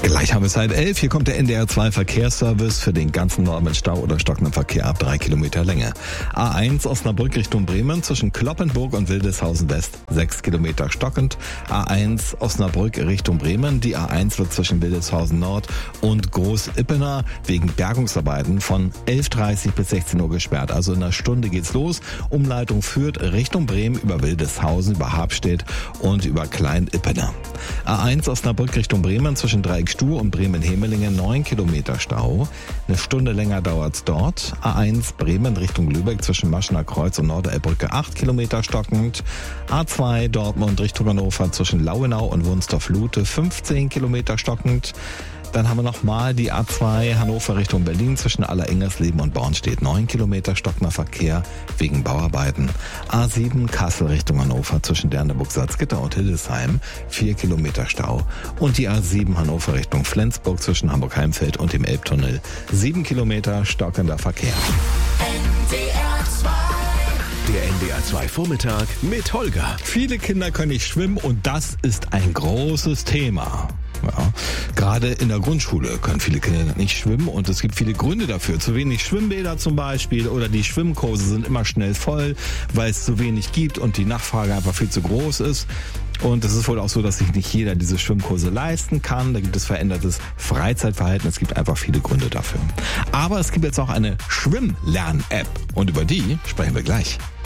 Gleich haben wir Zeit 11. Hier kommt der NDR 2 Verkehrsservice für den ganzen Norden mit Stau oder stockendem Verkehr ab 3 Kilometer Länge. A1 Osnabrück Richtung Bremen zwischen Cloppenburg und Wildeshausen West 6 Kilometer stockend. A1 Osnabrück Richtung Bremen. Die A1 wird zwischen Wildeshausen Nord und Groß-Ippener wegen Bergungsarbeiten von 11:30 bis 16 Uhr gesperrt. Also in einer Stunde geht's los. Umleitung führt Richtung Bremen über Wildeshausen, über Habstedt und über Klein-Ippener. A1 Osnabrück Richtung Bremen zwischen Dreieckstuhl und Bremen-Hemelingen 9 Kilometer Stau. Eine Stunde länger dauert's dort. A1 Bremen Richtung Lübeck zwischen Maschener Kreuz und Norderelbbrücke 8 Kilometer stockend. A2 Dortmund Richtung Hannover zwischen Lauenau und Wunstorf-Lute 15 Kilometer stockend. Dann haben wir nochmal die A2 Hannover Richtung Berlin zwischen Allerengersleben und Bornstedt 9 Kilometer stockender Verkehr wegen Bauarbeiten. A7 Kassel Richtung Hannover zwischen Derneburg-Salzgitter und Hildesheim 4 Kilometer Stau. Und die A7 Hannover Richtung Flensburg zwischen Hamburg-Heimfeld und dem Elbtunnel 7 Kilometer stockender Verkehr. Der NDR 2 Vormittag mit Holger. Viele Kinder können nicht schwimmen und das ist ein großes Thema. Ja, gerade in der Grundschule können viele Kinder nicht schwimmen und es gibt viele Gründe dafür. Zu wenig Schwimmbäder zum Beispiel oder die Schwimmkurse sind immer schnell voll, weil es zu wenig gibt und die Nachfrage einfach viel zu groß ist. Und es ist wohl auch so, dass sich nicht jeder diese Schwimmkurse leisten kann. Da gibt es verändertes Freizeitverhalten. Es gibt einfach viele Gründe dafür. Aber es gibt jetzt auch eine Schwimmlern-App und über die sprechen wir gleich.